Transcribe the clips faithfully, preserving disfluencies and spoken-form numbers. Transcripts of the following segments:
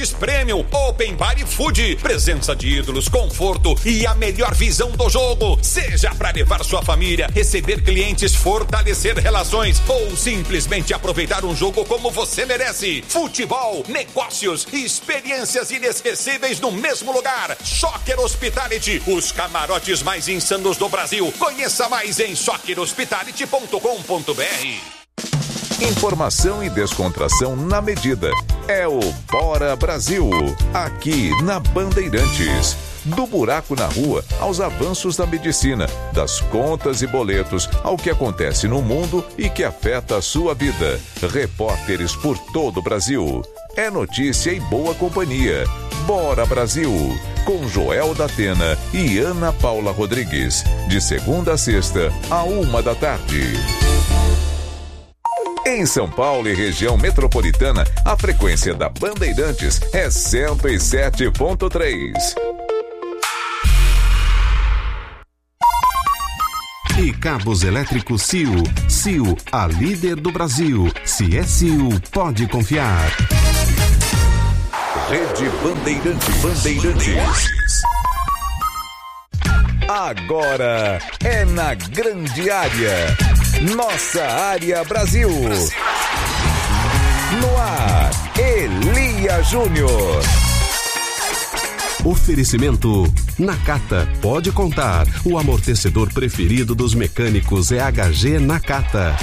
restaurantes premium, open bar e food, presença de ídolos, conforto e a melhor visão do jogo. Seja para levar sua família, receber clientes, fortalecer relações ou simplesmente aproveitar um jogo como você merece. Futebol, negócios e experiências inesquecíveis no mesmo lugar. Soccer Hospitality, os camarotes mais insanos do Brasil. Conheça mais em soccer hospitality ponto com ponto b r. Informação e descontração na medida. É o Bora Brasil, aqui na Bandeirantes. Do buraco na rua aos avanços da medicina, das contas e boletos ao que acontece no mundo e que afeta a sua vida. Repórteres por todo o Brasil. É notícia e boa companhia. Bora Brasil, com Joel da Atena e Ana Paula Rodrigues. De segunda a sexta, a uma da tarde. Em São Paulo e região metropolitana, a frequência da Bandeirantes é cento e sete ponto três. E cabos elétricos C I U. C I U, a líder do Brasil. Se é C I U, pode confiar. Rede Bandeirantes. Bandeirantes. Agora é na grande área. Nossa área Brasil. No ar, Elia Júnior. Oferecimento Nakata, pode contar. O amortecedor preferido dos mecânicos é H G Nakata.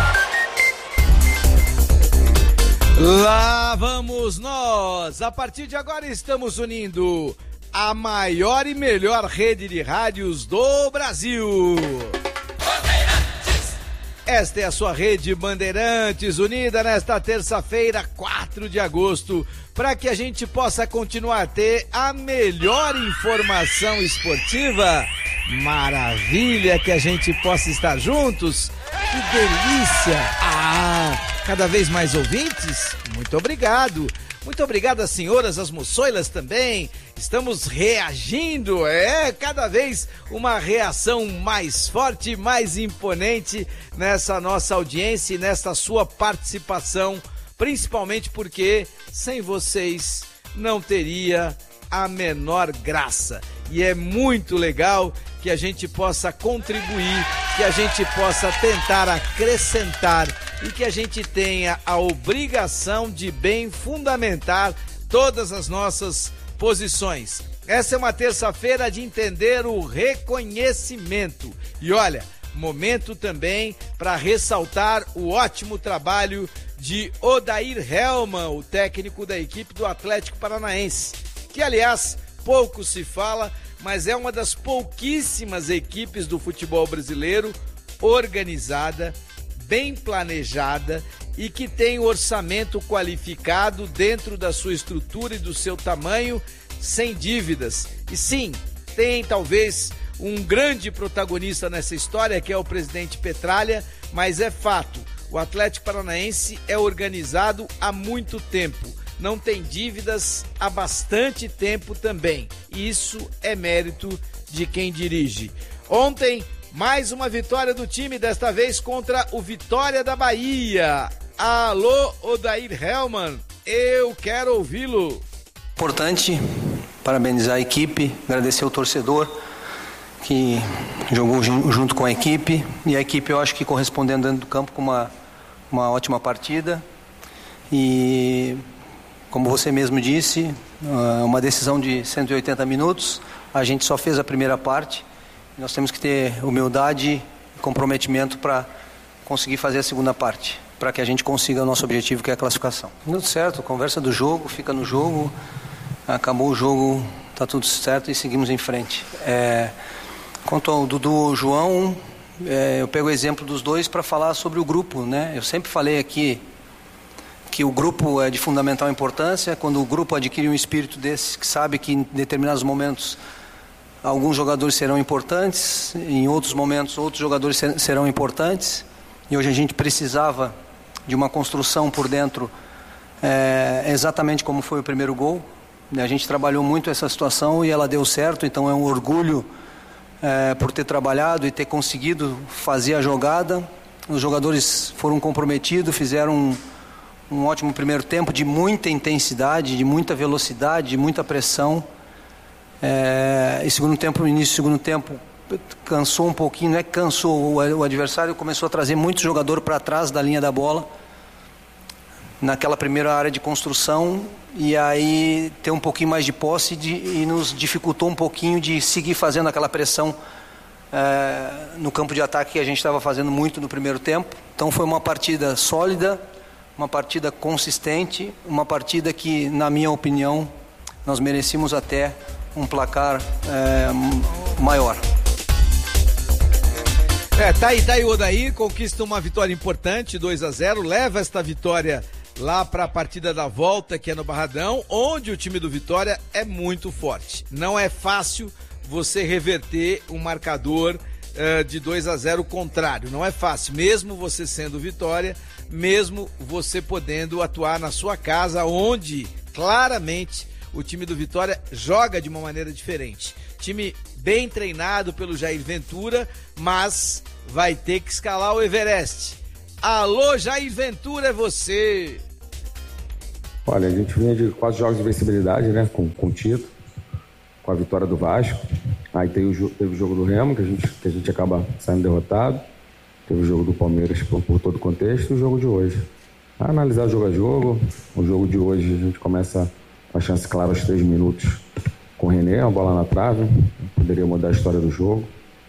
Lá vamos nós! A partir de agora estamos unindo a maior e melhor rede de rádios do Brasil. Esta é a sua rede Bandeirantes, unida nesta terça-feira, quatro de agosto, para que a gente possa continuar a ter a melhor informação esportiva. Maravilha que a gente possa estar juntos. Que delícia! Ah, cada vez mais ouvintes? Muito obrigado. Muito obrigado às senhoras, às moçoilas também. Estamos reagindo, é cada vez uma reação mais forte, mais imponente nessa nossa audiência e nessa sua participação, principalmente porque sem vocês não teria a menor graça. E é muito legal que a gente possa contribuir, que a gente possa tentar acrescentar e que a gente tenha a obrigação de bem fundamentar todas as nossas posições. Essa é uma terça-feira de entender o reconhecimento. E olha, momento também para ressaltar o ótimo trabalho de Odair Hellmann, o técnico da equipe do Atlético Paranaense, que aliás pouco se fala, mas é uma das pouquíssimas equipes do futebol brasileiro organizada, bem planejada e que tem orçamento qualificado dentro da sua estrutura e do seu tamanho, sem dívidas. E sim, tem talvez um grande protagonista nessa história, que é o presidente Petralha, mas é fato, o Atlético Paranaense é organizado há muito tempo, não tem dívidas há bastante tempo também. Isso é mérito de quem dirige. Ontem, mais uma vitória do time, desta vez contra o Vitória da Bahia. Alô, Odair Hellmann, eu quero ouvi-lo. Importante parabenizar a equipe, agradecer ao torcedor que jogou junto com a equipe, e a equipe eu acho que correspondendo dentro do campo com uma, uma ótima partida. E como você mesmo disse, uma decisão de cento e oitenta minutos, a gente só fez a primeira parte. Nós temos que ter humildade e comprometimento para conseguir fazer a segunda parte, para que a gente consiga o nosso objetivo, que é a classificação. Tudo certo, conversa do jogo, fica no jogo, acabou o jogo, está tudo certo e seguimos em frente. É, quanto ao Dudu e João, é, eu pego o exemplo dos dois para falar sobre o grupo, né? Eu sempre falei aqui que o grupo é de fundamental importância. Quando o grupo adquire um espírito desse, que sabe que em determinados momentos alguns jogadores serão importantes, em outros momentos outros jogadores serão importantes, e hoje a gente precisava de uma construção por dentro, é, exatamente como foi o primeiro gol. A gente trabalhou muito essa situação e ela deu certo, então é um orgulho é, por ter trabalhado e ter conseguido fazer a jogada. Os jogadores foram comprometidos, fizeram um um ótimo primeiro tempo de muita intensidade, de muita velocidade, de muita pressão. É, e segundo tempo, no início do segundo tempo, cansou um pouquinho, não é que cansou, o, o adversário começou a trazer muito jogador para trás da linha da bola, naquela primeira área de construção, e aí ter um pouquinho mais de posse de, e nos dificultou um pouquinho de seguir fazendo aquela pressão é, no campo de ataque que a gente estava fazendo muito no primeiro tempo. Então foi uma partida sólida, uma partida consistente, uma partida que, na minha opinião, nós merecíamos até um placar é, maior. É, tá aí, tá aí o Odair, conquista uma vitória importante, dois a zero, leva esta vitória lá para a partida da volta, que é no Barradão, onde o time do Vitória é muito forte. Não é fácil você reverter um marcador uh, de dois a zero contrário, não é fácil, mesmo você sendo Vitória, mesmo você podendo atuar na sua casa, onde claramente o time do Vitória joga de uma maneira diferente. Time bem treinado pelo Jair Ventura, mas vai ter que escalar o Everest. Alô, Jair Ventura, é você! Olha, a gente vinha de quatro jogos de invencibilidade, né, com, com o Tito, com a vitória do Vasco. Aí teve o, teve o jogo do Remo, que a, gente, que a gente acaba saindo derrotado. Teve o jogo do Palmeiras por, por todo o contexto, e o jogo de hoje. A analisar jogo a jogo, o jogo de hoje a gente começa com a chance clara aos três minutos com o René, uma bola na trave, poderia mudar a história do jogo.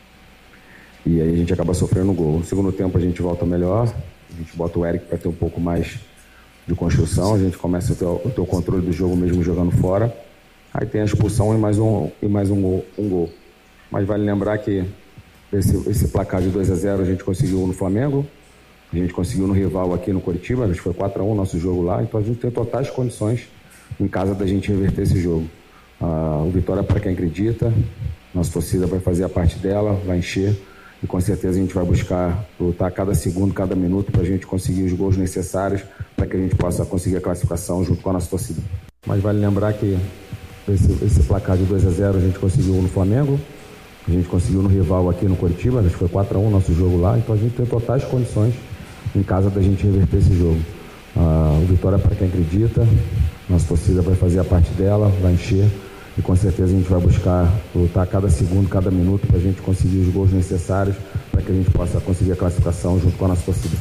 E aí a gente acaba sofrendo o gol. No segundo tempo a gente volta melhor, a gente bota o Eric para ter um pouco mais de construção, a gente começa a ter o, ter o controle do jogo mesmo jogando fora. Aí tem a expulsão e mais um, e mais um, gol, um gol. Mas vale lembrar que esse, esse placar de dois a zero a gente conseguiu no Flamengo, a gente conseguiu no rival aqui no Curitiba, a gente foi quatro a um nosso jogo lá, então a gente tem totais condições em casa da gente reverter esse jogo. Ah, o Vitória, para quem acredita, nossa torcida vai fazer a parte dela, vai encher, e com certeza a gente vai buscar lutar cada segundo, cada minuto para a gente conseguir os gols necessários para que a gente possa conseguir a classificação junto com a nossa torcida. Mas vale lembrar que esse, esse placar de dois a zero a gente conseguiu no Flamengo, a gente conseguiu no rival aqui no Curitiba, a gente foi quatro a um nosso jogo lá, então a gente tem totais condições em casa da gente reverter esse jogo. Ah, o Vitória, para quem acredita, nossa torcida vai fazer a parte dela, vai encher, e com certeza a gente vai buscar lutar cada segundo, cada minuto para a gente conseguir os gols necessários para que a gente possa conseguir a classificação junto com a nossa torcida.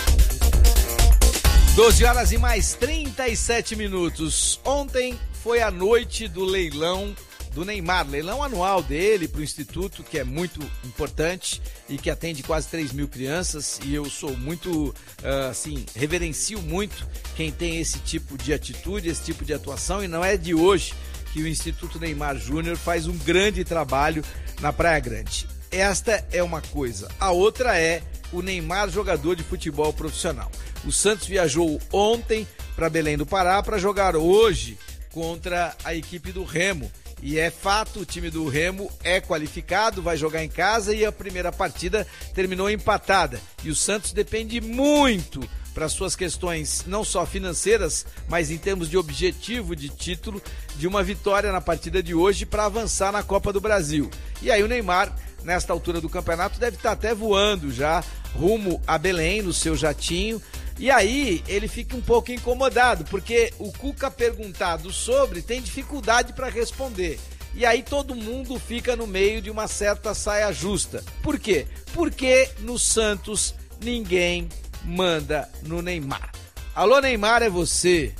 doze horas e mais trinta e sete minutos. Ontem foi a noite do leilão do Neymar, leilão anual dele para o Instituto, que é muito importante e que atende quase três mil crianças, e eu sou muito, uh, assim, reverencio muito quem tem esse tipo de atitude, esse tipo de atuação, e não é de hoje que o Instituto Neymar Júnior faz um grande trabalho na Praia Grande. Esta é uma coisa. A outra é o Neymar jogador de futebol profissional. O Santos viajou ontem para Belém do Pará para jogar hoje contra a equipe do Remo. E é fato, o time do Remo é qualificado, vai jogar em casa, e a primeira partida terminou empatada. E o Santos depende muito para suas questões não só financeiras, mas em termos de objetivo de título, de uma vitória na partida de hoje para avançar na Copa do Brasil. E aí o Neymar, nesta altura do campeonato, deve estar até voando já rumo a Belém no seu jatinho. E aí ele fica um pouco incomodado, porque o Cuca, perguntado sobre, tem dificuldade para responder. E aí todo mundo fica no meio de uma certa saia justa. Por quê? Porque no Santos ninguém manda no Neymar. Alô, Neymar, é você.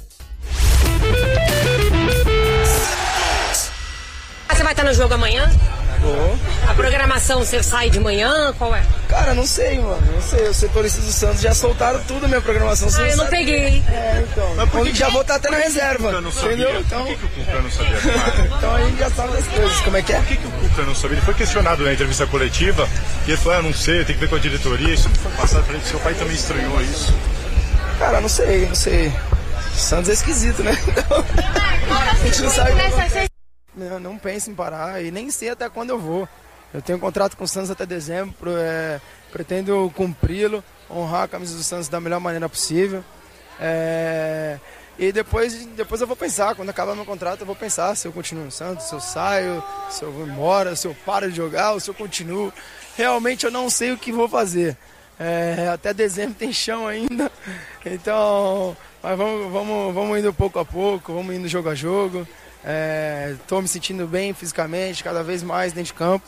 Você vai estar no jogo amanhã? Vou. A programação, você sai de manhã? Qual é? Cara, não sei, mano. Não sei. Os setoristas do Santos já soltaram tudo a minha programação. Ah, eu não sabe. peguei. É, então. Mas por que já vou estar até na reserva. Não entendeu? Sabia? Então... Por que, que o Cuca não sabia? Então a gente já sabe das coisas. Como é que é? Por que, que o Cuca não sabia? Ele foi questionado na entrevista coletiva e ele falou: ah, não sei, tem que ver com a diretoria. Isso não foi passado pra ele. Seu pai também estranhou isso. Cara, não sei, não sei. O Santos é esquisito, né? Então, a gente não sabe. Não, não penso em parar e nem sei até quando eu vou. Eu tenho um contrato com o Santos até dezembro, é, pretendo cumpri-lo, honrar a camisa do Santos da melhor maneira possível. É, e depois, depois eu vou pensar, quando acabar meu contrato eu vou pensar se eu continuo no Santos, se eu saio, se eu vou embora, se eu paro de jogar ou se eu continuo. Realmente eu não sei o que vou fazer. É, até dezembro tem chão ainda. Então, mas vamos, vamos, vamos indo pouco a pouco, vamos indo jogo a jogo. Estou é, me sentindo bem fisicamente, cada vez mais dentro de campo.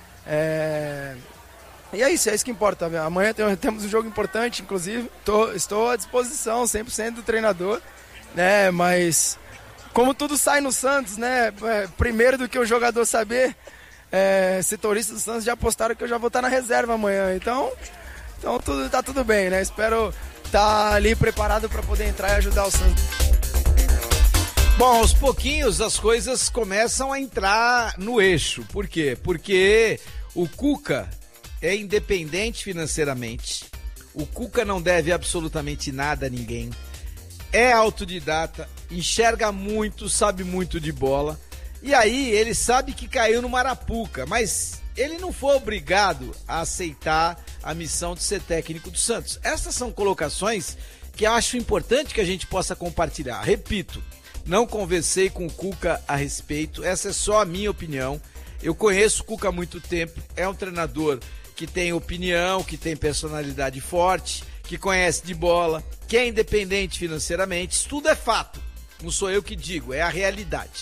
É, e é isso, é isso que importa. Amanhã tem, temos um jogo importante, inclusive. Tô, estou à disposição, cem por cento do treinador. Né, mas, como tudo sai no Santos, né, primeiro do que o jogador saber, é, setoristas do Santos já apostaram que eu já vou estar na reserva amanhã. Então... Então tudo, tá tudo bem, né? Espero estar ali preparado para poder entrar e ajudar o Santos. Bom, aos pouquinhos as coisas começam a entrar no eixo. Por quê? Porque o Cuca é independente financeiramente. O Cuca não deve absolutamente nada a ninguém. É autodidata, enxerga muito, sabe muito de bola. E aí ele sabe que caiu no Marapuca, mas ele não foi obrigado a aceitar a missão de ser técnico do Santos. Essas são colocações que eu acho importante que a gente possa compartilhar. Repito, não conversei com o Cuca a respeito, essa é só a minha opinião. Eu conheço o Cuca há muito tempo, é um treinador que tem opinião, que tem personalidade forte, que conhece de bola, que é independente financeiramente, isso tudo é fato. Não sou eu que digo, é a realidade.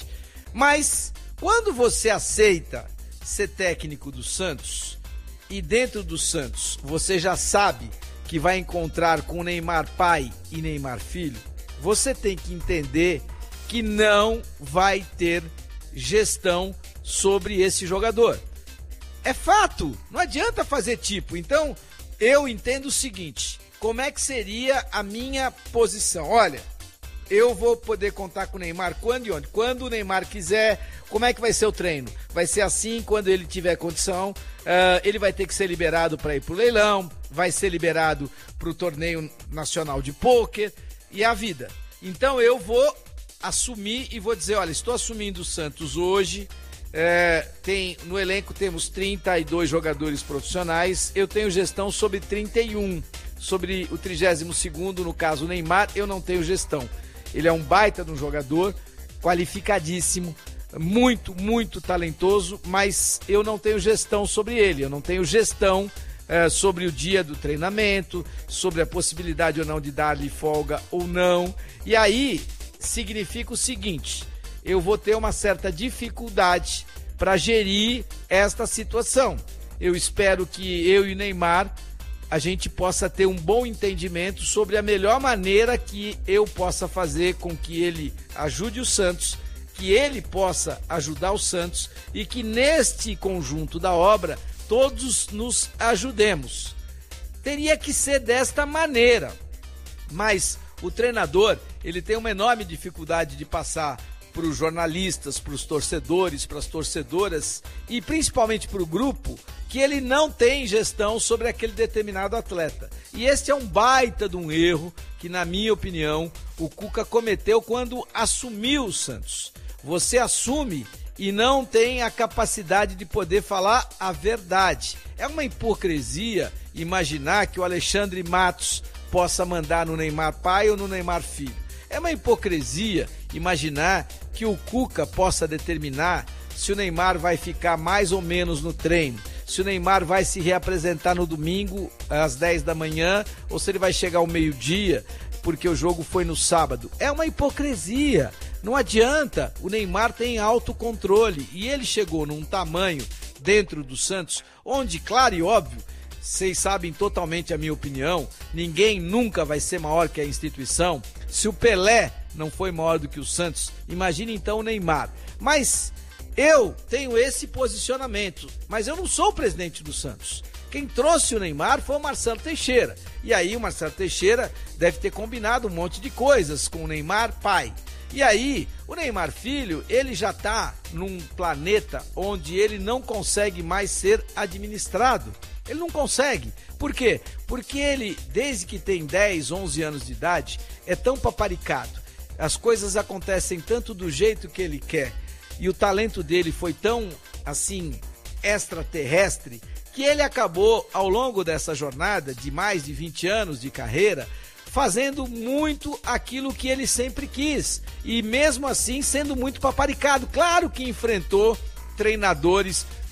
Mas quando você aceita ser técnico do Santos, e dentro do Santos você já sabe que vai encontrar com Neymar pai e Neymar filho, você tem que entender que não vai ter gestão sobre esse jogador. É fato, não adianta fazer tipo. Então, eu entendo o seguinte, como é que seria a minha posição? Olha, eu vou poder contar com o Neymar quando e onde? Quando o Neymar quiser. Como é que vai ser o treino? Vai ser assim quando ele tiver condição. Uh, ele vai ter que ser liberado para ir pro leilão, vai ser liberado para o torneio nacional de pôquer e a vida. Então eu vou assumir e vou dizer, olha, estou assumindo o Santos hoje. É, tem, no elenco temos trinta e dois jogadores profissionais, eu tenho gestão sobre trinta e um. Sobre o trigésimo segundo, no caso o Neymar, eu não tenho gestão. Ele é um baita de um jogador, qualificadíssimo, muito, muito talentoso, mas eu não tenho gestão sobre ele, eu não tenho gestão é, sobre o dia do treinamento, sobre a possibilidade ou não de dar-lhe folga ou não. E aí significa o seguinte, eu vou ter uma certa dificuldade para gerir esta situação. Eu espero que eu e o Neymar a gente possa ter um bom entendimento sobre a melhor maneira que eu possa fazer com que ele ajude o Santos, que ele possa ajudar o Santos e que neste conjunto da obra todos nos ajudemos. Teria que ser desta maneira, mas o treinador ele tem uma enorme dificuldade de passar para os jornalistas, para os torcedores, para as torcedoras e principalmente para o grupo, que ele não tem gestão sobre aquele determinado atleta. E este é um baita de um erro que, na minha opinião, o Cuca cometeu quando assumiu o Santos. Você assume e não tem a capacidade de poder falar a verdade. É uma hipocrisia imaginar que o Alexandre Matos possa mandar no Neymar pai ou no Neymar filho. É uma hipocrisia imaginar que o Cuca possa determinar se o Neymar vai ficar mais ou menos no treino, se o Neymar vai se reapresentar no domingo às dez da manhã ou se ele vai chegar ao meio-dia porque o jogo foi no sábado. É uma hipocrisia. Não adianta, o Neymar tem autocontrole e ele chegou num tamanho dentro do Santos onde, claro e óbvio, vocês sabem totalmente a minha opinião, ninguém nunca vai ser maior que a instituição. Se o Pelé não foi maior do que o Santos, imagine então o Neymar. Mas eu tenho esse posicionamento, mas eu não sou o presidente do Santos. Quem trouxe o Neymar foi o Marcelo Teixeira. E aí o Marcelo Teixeira deve ter combinado um monte de coisas com o Neymar pai. E aí, o Neymar filho, ele já está num planeta onde ele não consegue mais ser administrado. Ele não consegue. Por quê? Porque ele, desde que tem dez, onze anos de idade, é tão paparicado. As coisas acontecem tanto do jeito que ele quer. E o talento dele foi tão, assim, extraterrestre, que ele acabou, ao longo dessa jornada de mais de vinte anos de carreira, fazendo muito aquilo que ele sempre quis. E mesmo assim, sendo muito paparicado. Claro que enfrentou treinadores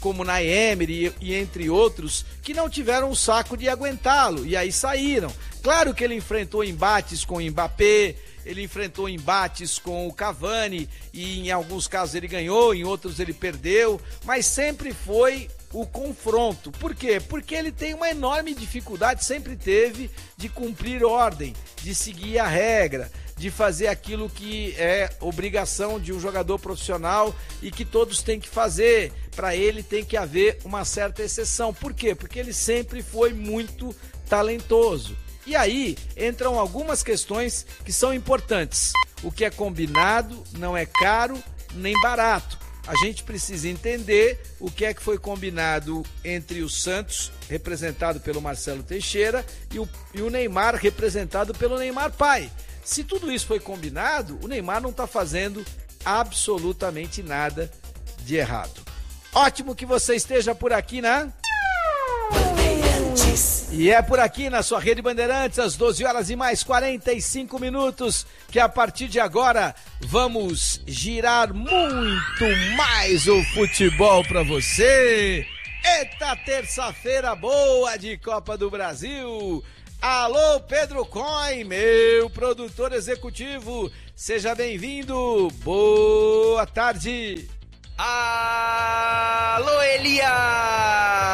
como Unai Emery e, e entre outros, que não tiveram o saco de aguentá-lo, e aí saíram. Claro que ele enfrentou embates com o Mbappé, ele enfrentou embates com o Cavani, e em alguns casos ele ganhou, em outros ele perdeu, mas sempre foi o confronto. Por quê? Porque ele tem uma enorme dificuldade, sempre teve, de cumprir ordem, de seguir a regra, de fazer aquilo que é obrigação de um jogador profissional e que todos têm que fazer. Para ele tem que haver uma certa exceção. Por quê? Porque ele sempre foi muito talentoso. E aí entram algumas questões que são importantes. O que é combinado não é caro nem barato. A gente precisa entender o que é que foi combinado entre o Santos, representado pelo Marcelo Teixeira, e o, e o Neymar, representado pelo Neymar pai. Se tudo isso foi combinado, o Neymar não está fazendo absolutamente nada de errado. Ótimo que você esteja por aqui, né? E é por aqui na sua Rede Bandeirantes, às doze horas e mais quarenta e cinco minutos, que a partir de agora vamos girar muito mais o futebol para você. Eita, terça-feira boa de Copa do Brasil. Alô, Pedro Coin, meu produtor executivo, seja bem-vindo, boa tarde. Alô, Elias!